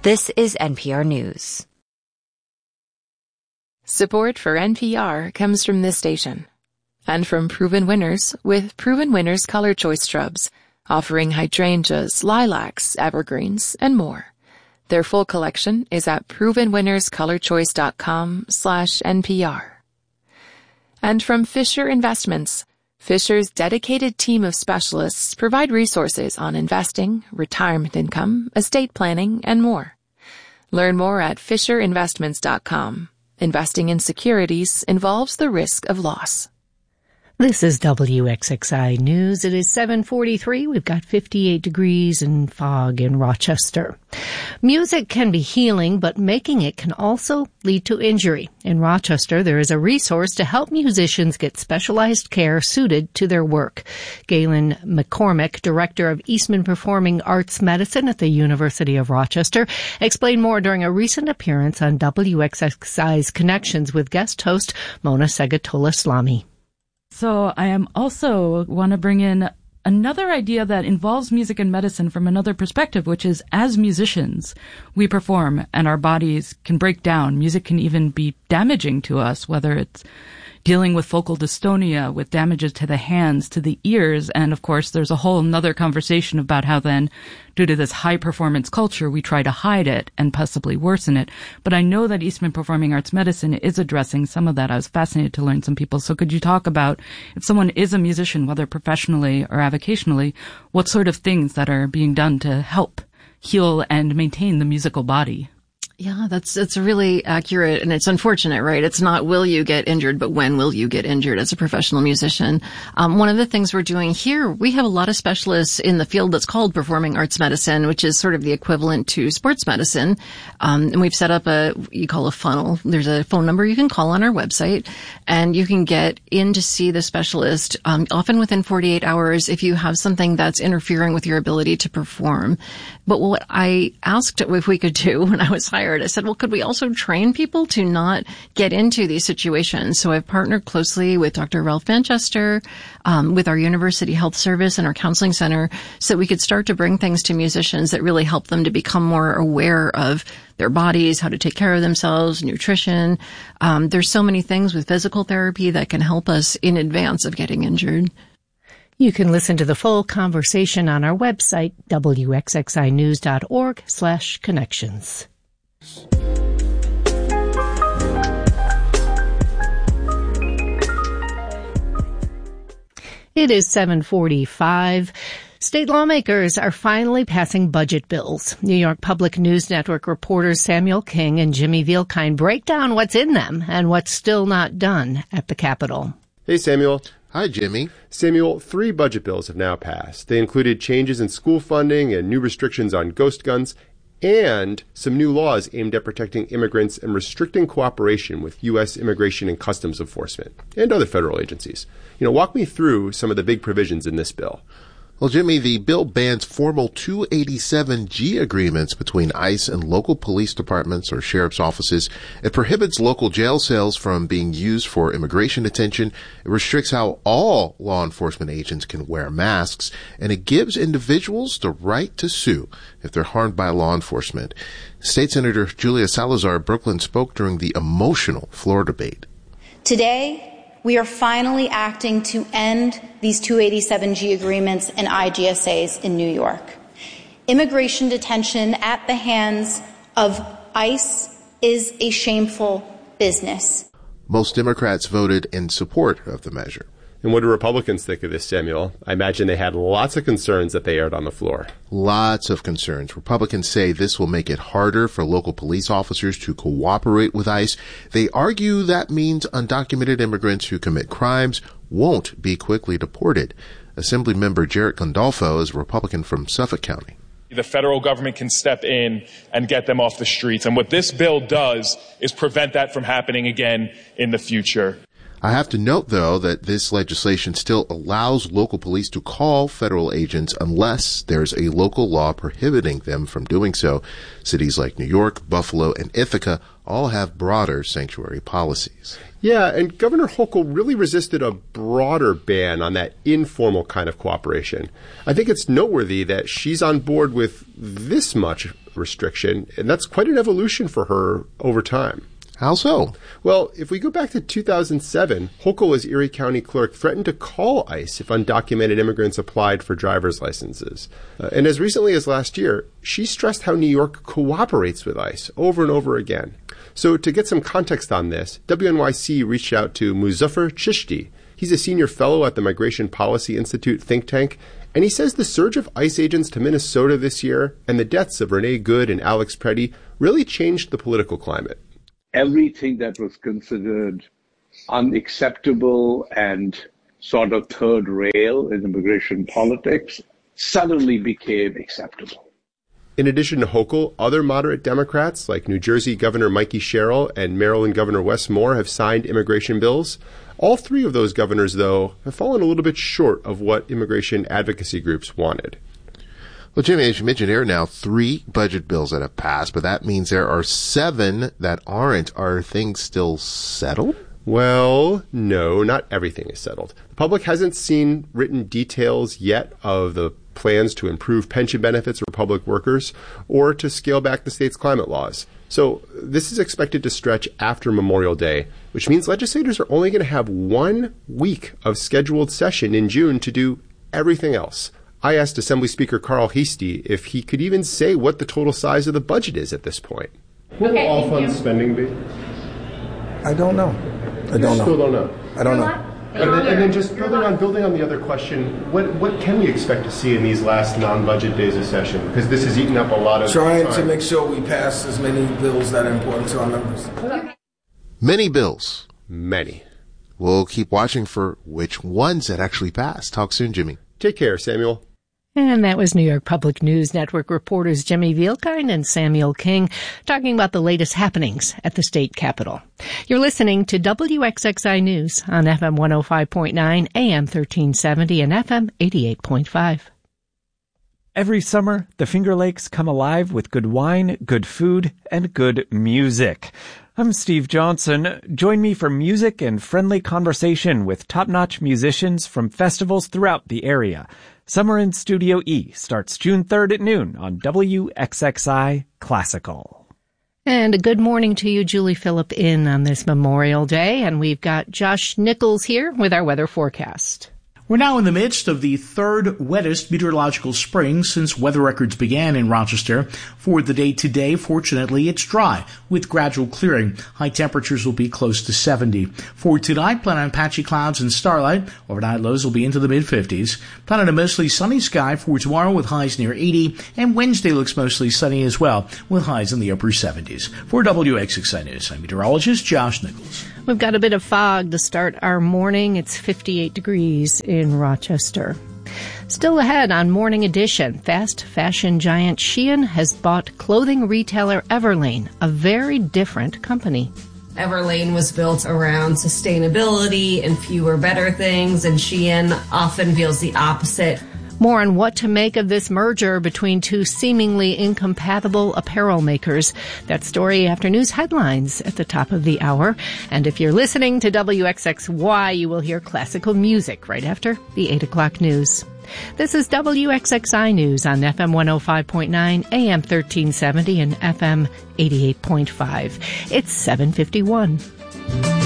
This is NPR News. Support for NPR comes from this station and from Proven Winners with Proven Winners Color Choice Shrubs, offering hydrangeas, lilacs, evergreens, and more. Their full collection is at provenwinnerscolorchoice.com/NPR. And from Fisher Investments, Fisher's dedicated team of specialists provide resources on investing, retirement income, estate planning, and more. Learn more at FisherInvestments.com. Investing in securities involves the risk of loss. This is WXXI News. It is 7:43. We've got 58 degrees and fog in Rochester. Music can be healing, but making it can also lead to injury. In Rochester, there is a resource to help musicians get specialized care suited to their work. Galen McCormick, director of Eastman Performing Arts Medicine at the University of Rochester, explained more during a recent appearance on WXXI's Connections with guest host Mona Segatola-Slami. So I am also want to bring in another idea that involves music and medicine from another perspective, which is as musicians, we perform and our bodies can break down. Music can even be damaging to us, whether it's dealing with focal dystonia, with damages to the hands, to the ears. And of course, there's a whole nother conversation about how then, due to this high performance culture, we try to hide it and possibly worsen it. But I know that Eastman Performing Arts Medicine is addressing some of that. I was fascinated to learn some people. So could you talk about, if someone is a musician, whether professionally or avocationally, what sort of things that are being done to help heal and maintain the musical body? Yeah, it's really accurate, and it's unfortunate, right? It's not will you get injured, but when will you get injured as a professional musician? One of the things we're doing here, we have a lot of specialists in the field that's called performing arts medicine, which is sort of the equivalent to sports medicine. And we've set up you call a funnel. There's a phone number you can call on our website, and you can get in to see the specialist, often within 48 hours if you have something that's interfering with your ability to perform. But what I asked if we could do when I was hired, I said, well, could we also train people to not get into these situations? So I've partnered closely with Dr. Ralph Manchester, with our University Health Service and our counseling center, so we could start to bring things to musicians that really help them to become more aware of their bodies, how to take care of themselves, nutrition. There's so many things with physical therapy that can help us in advance of getting injured. You can listen to the full conversation on our website, wxinews.org/connections. It is 7:45. State lawmakers are finally passing budget bills. New York Public News Network reporters Samuel King and Jimmy Vielkind break down what's in them and what's still not done at the Capitol. Hey, Samuel. Hi, Jimmy. Samuel, 3 budget bills have now passed. They included changes in school funding and new restrictions on ghost guns, and some new laws aimed at protecting immigrants and restricting cooperation with U.S. Immigration and Customs Enforcement and other federal agencies. Walk me through some of the big provisions in this bill. Well, Jimmy, the bill bans formal 287G agreements between ICE and local police departments or sheriff's offices. It prohibits local jail cells from being used for immigration detention. It restricts how all law enforcement agents can wear masks, and it gives individuals the right to sue if they're harmed by law enforcement. State Senator Julia Salazar of Brooklyn spoke during the emotional floor debate. Today, we are finally acting to end these 287G agreements and IGSAs in New York. Immigration detention at the hands of ICE is a shameful business. Most Democrats voted in support of the measure. And what do Republicans think of this, Samuel? I imagine they had lots of concerns that they aired on the floor. Lots of concerns. Republicans say this will make it harder for local police officers to cooperate with ICE. They argue that means undocumented immigrants who commit crimes won't be quickly deported. Assemblymember Jarrett Gandolfo is a Republican from Suffolk County. The federal government can step in and get them off the streets. And what this bill does is prevent that from happening again in the future. I have to note, though, that this legislation still allows local police to call federal agents unless there's a local law prohibiting them from doing so. Cities like New York, Buffalo, and Ithaca all have broader sanctuary policies. Yeah, and Governor Hochul really resisted a broader ban on that informal kind of cooperation. I think it's noteworthy that she's on board with this much restriction, and that's quite an evolution for her over time. How so? Well, if we go back to 2007, Hochul, as Erie County Clerk, threatened to call ICE if undocumented immigrants applied for driver's licenses. And as recently as last year, she stressed how New York cooperates with ICE over and over again. So to get some context on this, WNYC reached out to Muzaffar Chishti. He's a senior fellow at the Migration Policy Institute think tank, and he says the surge of ICE agents to Minnesota this year and the deaths of Renee Good and Alex Preddy really changed the political climate. Everything that was considered unacceptable and sort of third rail in immigration politics suddenly became acceptable. In addition to Hochul, other moderate Democrats like New Jersey Governor Mikey Sherrill and Maryland Governor Wes Moore have signed immigration bills. All three of those governors, though, have fallen a little bit short of what immigration advocacy groups wanted. Well, Jimmy, as you mentioned, there are now 3 budget bills that have passed, but that means there are 7 that aren't. Are things still settled? Well, no, not everything is settled. The public hasn't seen written details yet of the plans to improve pension benefits for public workers or to scale back the state's climate laws. So this is expected to stretch after Memorial Day, which means legislators are only going to have 1 week of scheduled session in June to do everything else. I asked Assembly Speaker Carl Heastie if he could even say what the total size of the budget is at this point. What will all funds spending be? I don't know. I still don't know. I don't know. And then just building on the other question, what can we expect to see in these last non-budget days of session? Because this has eaten up a lot of Trying time. to make sure we pass as many bills that are important to our members. Many bills. Many. We'll keep watching for which ones that actually pass. Talk soon, Jimmy. Take care, Samuel. And that was New York Public News Network reporters Jimmy Vielkind and Samuel King talking about the latest happenings at the state capitol. You're listening to WXXI News on FM 105.9, AM 1370, and FM 88.5. Every summer, the Finger Lakes come alive with good wine, good food, and good music. I'm Steve Johnson. Join me for music and friendly conversation with top-notch musicians from festivals throughout the area. Summer in Studio E starts June 3rd at noon on WXXI Classical. And a good morning to you, Julie Phillip, in on this Memorial Day. And we've got Josh Nichols here with our weather forecast. We're now in the midst of the 3rd wettest meteorological spring since weather records began in Rochester. For the day today, fortunately, it's dry with gradual clearing. High temperatures will be close to 70. For tonight, plan on patchy clouds and starlight. Overnight lows will be into the mid-50s. Plan on a mostly sunny sky for tomorrow with highs near 80. And Wednesday looks mostly sunny as well with highs in the upper 70s. For WXXI News, I'm meteorologist Josh Nichols. We've got a bit of fog to start our morning. It's 58 degrees in Rochester. Still ahead on Morning Edition, fast fashion giant Shein has bought clothing retailer Everlane, a very different company. Everlane was built around sustainability and fewer better things, and Shein often feels the opposite. More on what to make of this merger between two seemingly incompatible apparel makers. That story after news headlines at the top of the hour. And if you're listening to WXXY, you will hear classical music right after the 8 o'clock news. This is WXXI News on FM 105.9, AM 1370, and FM 88.5. It's 7:51.